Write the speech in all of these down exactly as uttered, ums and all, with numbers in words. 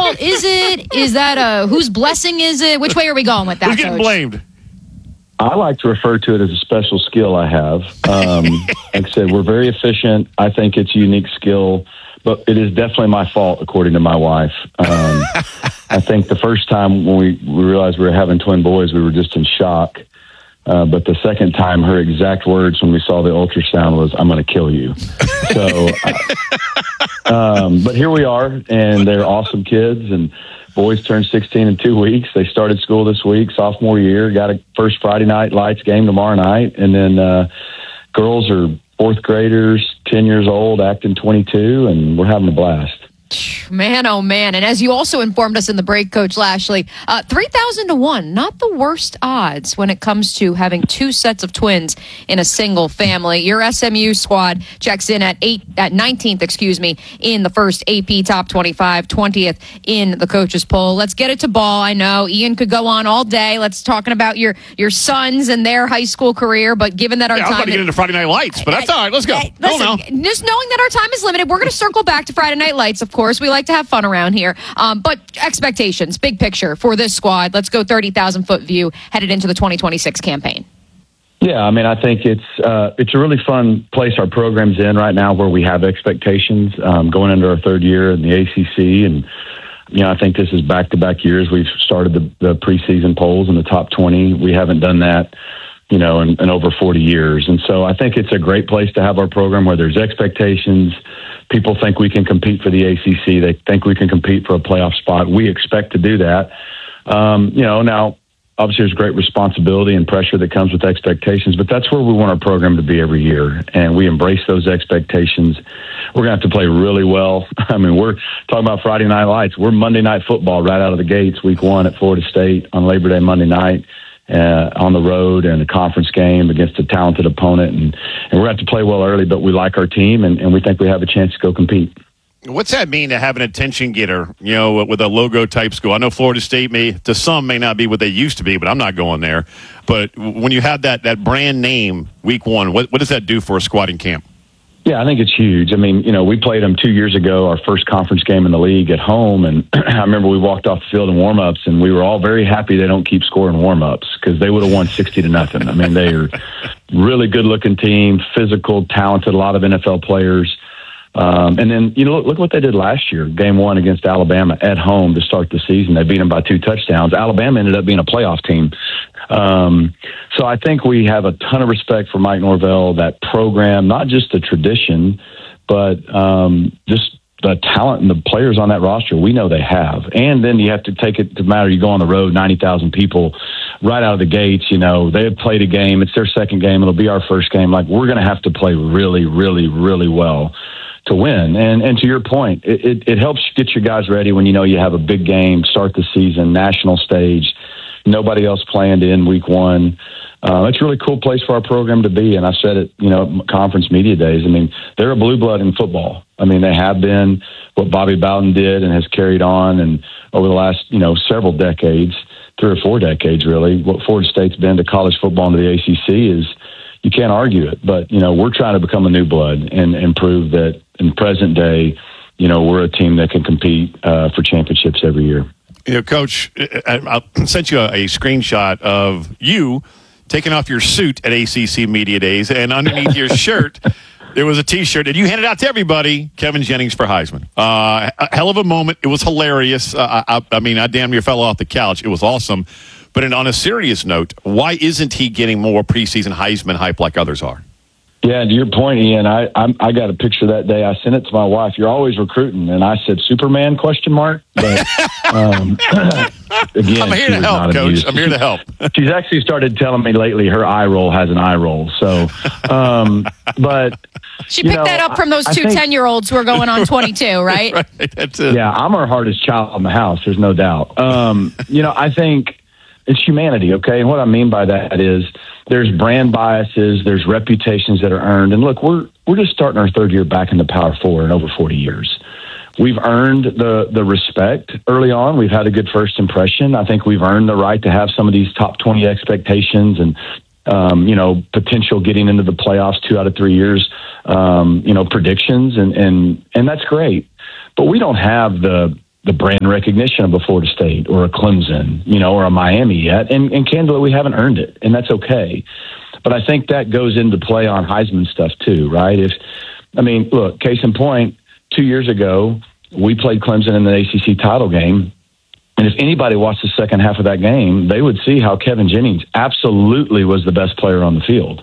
fault is it? Is that a whose blessing is it? Which way are we going with that? Who's getting Coach? blamed? I like to refer to it as a special skill I have. Um, like I said, we're very efficient. I think it's a unique skill, but it is definitely my fault, according to my wife. Um, I think the first time when we, we realized we were having twin boys, we were just in shock. Uh, but the second time, her exact words when we saw the ultrasound was, "I'm going to kill you." So, uh, um, but here we are, and they're awesome kids, and boys turned sixteen in two weeks. They started school this week, sophomore year, got a first Friday night lights game tomorrow night. And then uh, girls are fourth graders, ten years old, acting twenty-two, and we're having a blast. Man, oh man. And as you also informed us in the break, Coach Lashley, uh, three thousand to one, not the worst odds when it comes to having two sets of twins in a single family. Your S M U squad checks in at eight, at nineteenth, excuse me, in the first A P Top twenty-five, twentieth in the coaches poll. Let's get it to ball. I know Ian could go on all day. Let's talking about your, your sons and their high school career, but given that our yeah, time... I was about to get into Friday Night Lights, but that's all right. Let's go. Hey, listen, go now. Just knowing that our time is limited, we're going to circle back to Friday Night Lights, of course. We like to have fun around here. Um, but expectations, big picture for this squad. Let's go thirty thousand foot view headed into the twenty twenty-six campaign. Yeah, I mean, I think it's uh, it's a really fun place our program's in right now where we have expectations um, going into our third year in the A C C. And, you know, I think this is back-to-back years. We've started the, the preseason polls in the top twenty. We haven't done that, you know, in, in over forty years. And so I think it's a great place to have our program where there's expectations. People think we can compete for the A C C. They think we can compete for a playoff spot. We expect to do that. Um, you know, now, obviously, there's great responsibility and pressure that comes with expectations, but that's where we want our program to be every year. And we embrace those expectations. We're going to have to play really well. I mean, we're talking about Friday Night Lights. We're Monday Night Football right out of the gates, week one at Florida State on Labor Day Monday night. Uh, on the road and a conference game against a talented opponent. And, and we're going to have to play well early, but we like our team, and, and we think we have a chance to go compete. What's that mean to have an attention getter, you know, with a logo type school? I know Florida State may, to some, may not be what they used to be, but I'm not going there. But when you have that, that brand name week one, what, what does that do for a squad in camp? Yeah, I think it's huge. I mean, you know, we played them two years ago, our first conference game in the league at home. And I remember we walked off the field in warmups, and we were all very happy they don't keep scoring warmups because they would have won sixty to nothing. I mean, they are really good looking team, physical, talented, a lot of N F L players. Um, and then, you know, look, look what they did last year, game one against Alabama at home to start the season. They beat them by two touchdowns. Alabama ended up being a playoff team. Um, so I think we have a ton of respect for Mike Norvell, that program, not just the tradition, but um, just the talent and the players on that roster we know they have. And then you have to take it to matter. You go on the road, ninety thousand people right out of the gates. You know, they have played a game. It's their second game. It'll be our first game. Like, we're going to have to play really, really, really well to win. And and to your point, it, it, it helps get your guys ready when you know you have a big game, start the season, national stage, nobody else planned in week one. Uh, it's a really cool place for our program to be. And I said it, you know, conference media days. I mean, they're a blue blood in football. I mean, they have been what Bobby Bowden did and has carried on. And over the last, you know, several decades, three or four decades, really, what Florida State's been to college football and to the A C C is, you can't argue it. But, you know, we're trying to become a new blood and, and prove that in present day, you know, we're a team that can compete uh, for championships every year. You know, Coach, I, I sent you a, a screenshot of you taking off your suit at A C C Media Days, and underneath your shirt, there was a T-shirt, and you handed out to everybody, Kevin Jennings for Heisman. Uh, a hell of a moment. It was hilarious. Uh, I, I mean, I damn near fell off the couch. It was awesome. But in, on a serious note, why isn't he getting more preseason Heisman hype like others are? Yeah, to your point, Ian, I, I I got a picture that day. I sent it to my wife. You're always recruiting, and I said Superman question mark. But um, again, I'm here to help, Coach. Amused. I'm here to help. She's actually started telling me lately her eye roll has an eye roll. So, um, but she picked know, that up from those I, two I think, ten-year-olds who are going on twenty-two, right? Right. That's it. Yeah, I'm her hardest child in the house. There's no doubt. Um, you know, I think it's humanity, okay? And what I mean by that is there's brand biases, there's reputations that are earned. And look, we're we're just starting our third year back in the Power Four in over forty years. We've earned the the respect early on. We've had a good first impression. I think we've earned the right to have some of these top twenty expectations and, um, you know, potential getting into the playoffs two out of three years, um, you know, predictions. And, and, and that's great. But we don't have the the brand recognition of a Florida State or a Clemson, you know, or a Miami yet. And, and candidly, we haven't earned it, and that's okay. But I think that goes into play on Heisman stuff too, right? If, I mean, look, case in point, two years ago, we played Clemson in the A C C title game. And if anybody watched the second half of that game, they would see how Kevin Jennings absolutely was the best player on the field.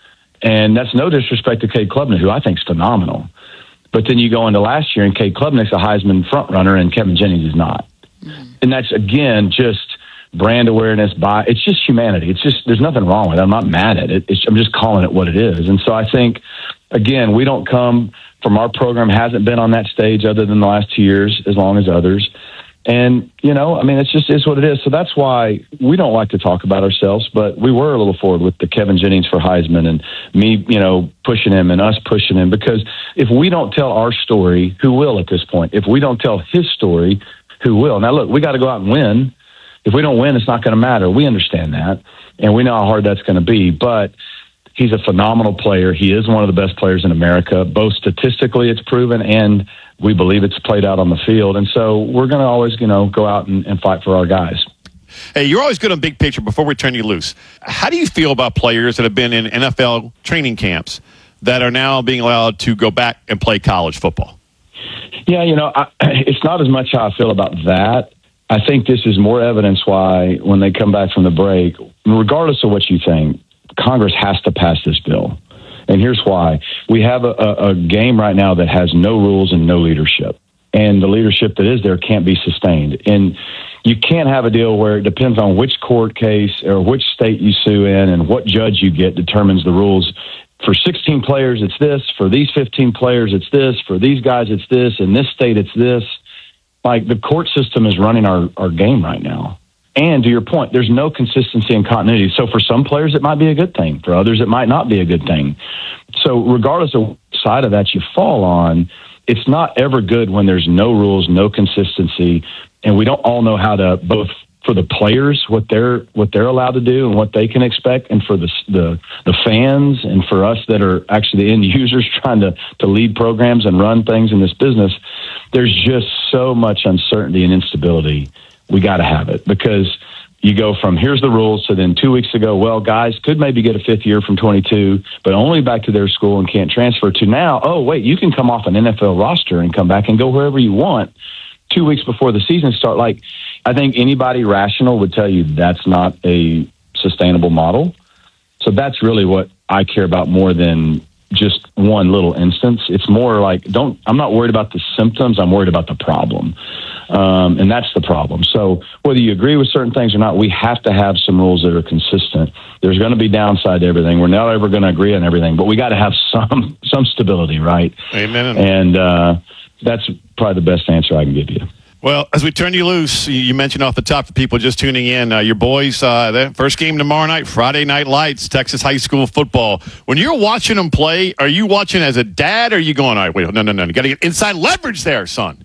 And that's no disrespect to Cade Klubnik, who I think is phenomenal. But then you go into last year, and Cade Klubnik's a Heisman frontrunner, and Kevin Jennings is not. Mm-hmm. And that's, again, just brand awareness. By It's just humanity. It's just, there's nothing wrong with it. I'm not mad at it. It's, I'm just calling it what it is. And so I think, again, we don't come from, our program hasn't been on that stage other than the last two years, as long as others. And, you know, I mean, it's just is what it is. So that's why we don't like to talk about ourselves, but we were a little forward with the Kevin Jennings for Heisman and me, you know, pushing him and us pushing him, because if we don't tell our story, who will at this point? If we don't tell his story, who will? Now, look, we got to go out and win. If we don't win, it's not going to matter. We understand that, and we know how hard that's going to be, but he's a phenomenal player. He is one of the best players in America, both statistically it's proven and we believe it's played out on the field. And so we're going to always, you know, go out and, and fight for our guys. Hey, you're always good on big picture. Before we turn you loose, how do you feel about players that have been in N F L training camps that are now being allowed to go back and play college football? Yeah, you know, I, it's not as much how I feel about that. I think this is more evidence why when they come back from the break, regardless of what you think, Congress has to pass this bill. And here's why. We have a, a, a game right now that has no rules and no leadership. And the leadership that is there can't be sustained. And you can't have a deal where it depends on which court case or which state you sue in and what judge you get determines the rules. For sixteen players, it's this. For these fifteen players, it's this. For these guys, it's this. In this state, it's this. Like, the court system is running our, our game right now. And to your point, there's no consistency and continuity. So for some players, it might be a good thing. For others, it might not be a good thing. So regardless of what side of that you fall on, it's not ever good when there's no rules, no consistency, and we don't all know how to, both for the players, what they're what they're allowed to do and what they can expect, and for the the, the fans and for us that are actually the end users trying to, to lead programs and run things in this business. There's just so much uncertainty and instability. We got to have it, because you go from here's the rules to then two weeks ago, well, guys could maybe get a fifth year from twenty-two, but only back to their school and can't transfer, to now, oh, wait, you can come off an N F L roster and come back and go wherever you want two weeks before the season start. Like, I think anybody rational would tell you that's not a sustainable model. So that's really what I care about more than just one little instance. It's more like, don't, I'm not worried about the symptoms. I'm worried about the problem. Um, and that's the problem. So whether you agree with certain things or not, we have to have some rules that are consistent. There's going to be downside to everything. We're not ever going to agree on everything, but we got to have some, some stability, right? Amen. And uh, that's probably the best answer I can give you. Well, as we turn you loose, you mentioned off the top for people just tuning in, uh, your boys, uh, the first game tomorrow night, Friday Night Lights, Texas high school football. When you're watching them play, are you watching as a dad, or are you going, all right, wait, no, no, no, you got to get inside leverage there, son?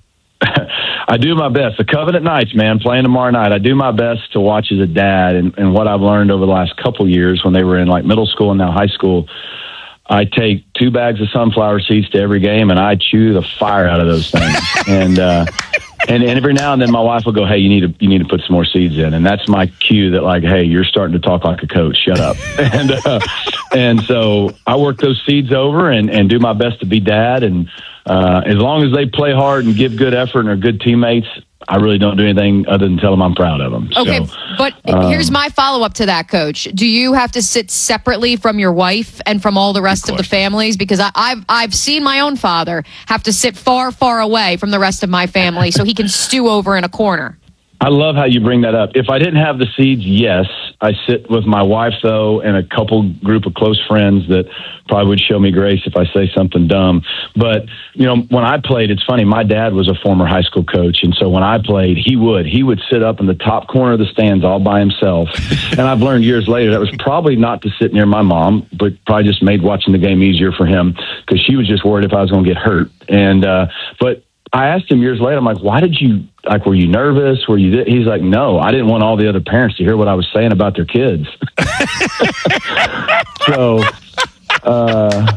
I do my best. The Covenant Knights, man, playing tomorrow night. I do my best to watch as a dad, and, and what I've learned over the last couple years when they were in like middle school and now high school, I take two bags of sunflower seeds to every game, and I chew the fire out of those things. and uh, and and every now and then, my wife will go, "Hey, you need to you need to put some more seeds in," and that's my cue that, like, hey, you're starting to talk like a coach. Shut up. and uh, and so I work those seeds over and and do my best to be dad. And uh, as long as they play hard and give good effort and are good teammates, I really don't do anything other than tell them I'm proud of them. Okay, so, but um, here's my follow-up to that, Coach. Do you have to sit separately from your wife and from all the rest of, of the families? Because I, I've I've seen my own father have to sit far, far away from the rest of my family so he can stew over in a corner. I love how you bring that up. If I didn't have the seeds, yes. I sit with my wife, though, and a couple group of close friends that probably would show me grace if I say something dumb. But, you know, when I played, it's funny. My dad was a former high school coach, and so when I played, he would. He would sit up in the top corner of the stands all by himself. And I've learned years later that was probably not to sit near my mom, but probably just made watching the game easier for him because she was just worried if I was going to get hurt. And uh, but I asked him years later, I'm like, why did you, like, were you nervous? Were you, he's like, no, I didn't want all the other parents to hear what I was saying about their kids. so, uh,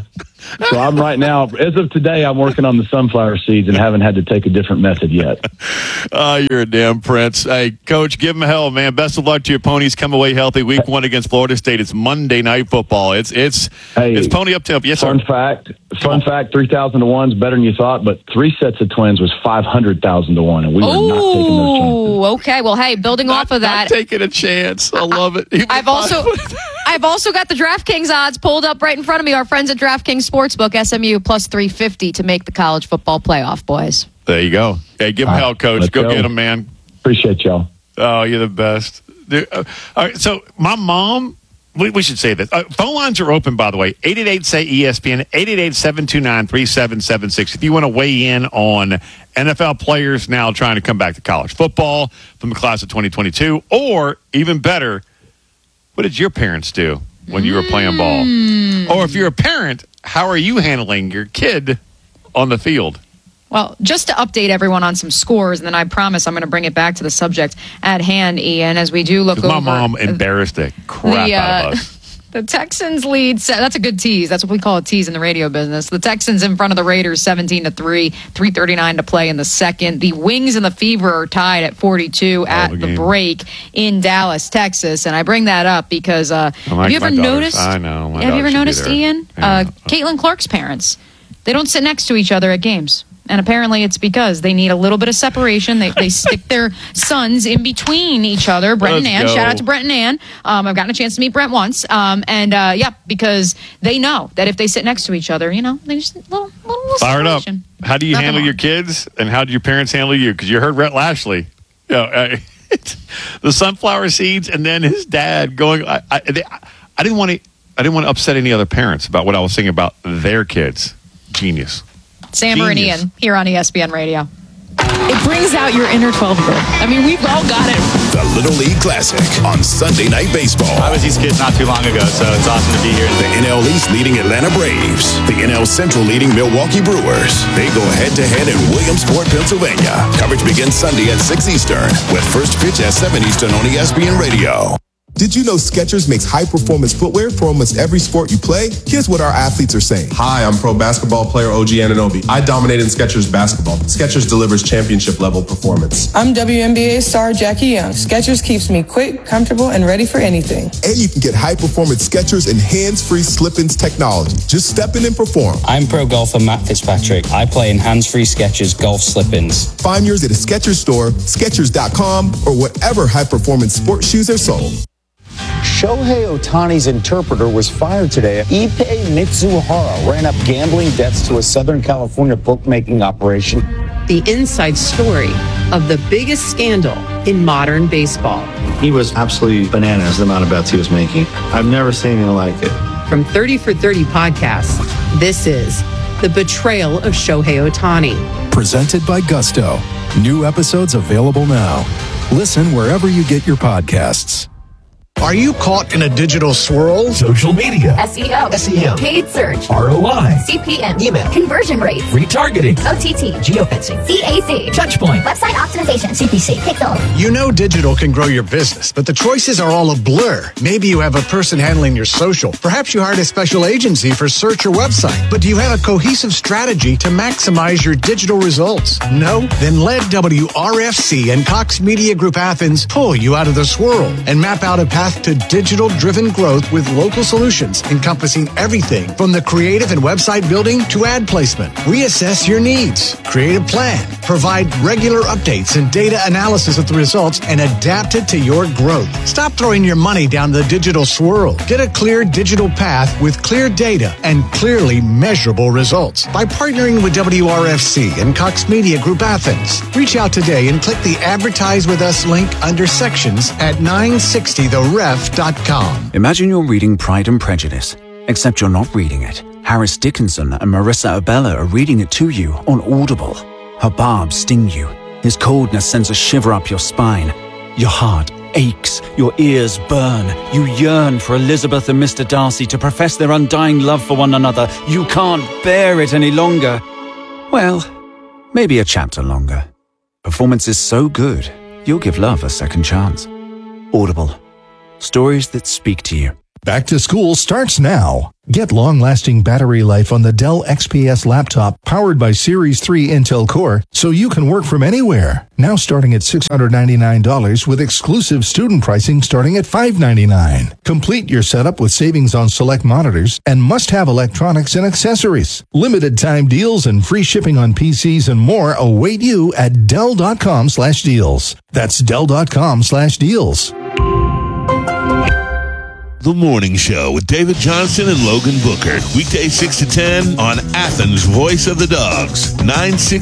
So I'm right now, as of today, I'm working on the sunflower seeds and haven't had to take a different method yet. Oh, you're a damn prince. Hey, Coach, give them hell, man. Best of luck to your ponies. Come away healthy. Week one against Florida State. It's Monday Night Football. It's it's hey, it's pony up temp. Yes, fun sir. fact. Fun fact: three thousand to one is better than you thought, but three sets of twins was five hundred thousand to one, and we were not taking those chances. Oh, okay. Well, hey, building Not, off of that, not taking a chance. I love it. Even I've also I've also got the DraftKings odds pulled up right in front of me. Our friends at DraftKings Sportsbook, S M U plus three fifty to make the college football playoff, boys. There you go. Hey, give them All hell, right, Coach. let's Go, go. get them, man. Appreciate y'all. Oh, you're the best. Dude, uh, all right, so my mom, we, we should say this. Uh, phone lines are open, by the way. eight eight eight, S A Y, E S P N, eight eight eight, seven two nine, three seven seven six. If you want to weigh in on N F L players now trying to come back to college football from the class of twenty twenty-two, or even better, what did your parents do when you were playing ball? Mm. Or if you're a parent, how are you handling your kid on the field? Well, just to update everyone on some scores, and then I promise I'm going to bring it back to the subject at hand, Ian, as we do look over. My mom embarrassed the crap the, out uh, of us. The Texans lead. That's a good tease. That's what we call a tease in the radio business. The Texans in front of the Raiders, seventeen to three, three thirty-nine to play in the second. The Wings and the Fever are tied at forty-two at the the game. break in Dallas, Texas. And I bring that up because uh, Oh, my- have you my ever daughters- noticed? I know, my Have you daughter ever should be noticed, there. Ian? Yeah. Uh, Caitlin Clark's parents. They don't sit next to each other at games. And apparently it's because they need a little bit of separation. They, they stick their sons in between each other. Brent and Let's Ann. go. Shout out to Brent and Ann. Um, I've gotten a chance to meet Brent once. Um, and, uh, yeah, because they know that if they sit next to each other, you know, they just a little, little, little Fire it up. separation. How do you Nothing handle wrong. your kids, and how do your parents handle you? Because you heard Rhett Lashley, you know, uh, the sunflower seeds, and then his dad going. I, I, they, I didn't want to. I didn't want to upset any other parents about what I was saying about their kids. Genius. Sammer and Genius. Ian here on E S P N Radio. It brings out your inner twelve-year-old. I mean, we've all got it. The Little League Classic on Sunday Night Baseball. I was these kids not too long ago, so it's awesome to be here. The N L East leading Atlanta Braves. The N L Central leading Milwaukee Brewers. They go head-to-head in Williamsport, Pennsylvania. Coverage begins Sunday at six Eastern with first pitch at seven Eastern on E S P N Radio. Did you know Skechers makes high-performance footwear for almost every sport you play? Here's what our athletes are saying. Hi, I'm pro basketball player O G Anunoby. I dominate in Skechers basketball. Skechers delivers championship-level performance. I'm W N B A star Jackie Young. Skechers keeps me quick, comfortable, and ready for anything. And you can get high-performance Skechers and hands-free slip-ins technology. Just step in and perform. I'm pro golfer Matt Fitzpatrick. I play in hands-free Skechers golf slip-ins. Find yours at a Skechers store, Skechers dot com, or whatever high-performance sports shoes are sold. Shohei Ohtani's interpreter was fired today. Ippei Mitsuhara ran up gambling debts to a Southern California bookmaking operation. The inside story of the biggest scandal in modern baseball. He was absolutely bananas, the amount of bets he was making. I've never seen anything like it. From thirty for thirty podcasts, this is The Betrayal of Shohei Ohtani. Presented by Gusto. New episodes available now. Listen wherever you get your podcasts. Are you caught in a digital swirl? Social media, S E O, S E M, paid search, R O I, C P M, email, conversion rates, retargeting, O T T, geofencing, C A C, touchpoint, website optimization, C P C, Pixel. You know digital can grow your business, but the choices are all a blur. Maybe you have a person handling your social. Perhaps you hired a special agency for search or website. But do you have a cohesive strategy to maximize your digital results? No? Then let W R F C and Cox Media Group Athens pull you out of the swirl and map out a path to digital-driven growth with local solutions encompassing everything from the creative and website building to ad placement. Reassess your needs, create a plan, provide regular updates and data analysis of the results, and adapt it to your growth. Stop throwing your money down the digital swirl. Get a clear digital path with clear data and clearly measurable results by partnering with W R F C and Cox Media Group Athens. Reach out today and click the Advertise with Us link under sections at nine sixty the ref dot com. Imagine you're reading Pride and Prejudice, except you're not reading it. Harris Dickinson and Marissa Abella are reading it to you on Audible. Her barbs sting you. His coldness sends a shiver up your spine. Your heart aches. Your ears burn. You yearn for Elizabeth and Mister Darcy to profess their undying love for one another. You can't bear it any longer. Well, maybe a chapter longer. Performance is so good, you'll give love a second chance. Audible. Stories that speak to you. Back to school starts now. Get long-lasting battery life on the Dell X P S laptop powered by Series three Intel Core so you can work from anywhere. Now starting at six hundred ninety-nine dollars with exclusive student pricing starting at five hundred ninety-nine dollars. Complete your setup with savings on select monitors and must-have electronics and accessories. Limited time deals and free shipping on P Cs and more await you at Dell.com slash deals. That's Dell.com slash deals. The Morning Show with David Johnson and Logan Booker. Weekday six to ten on Athens' Voice of the Dogs. nine sixty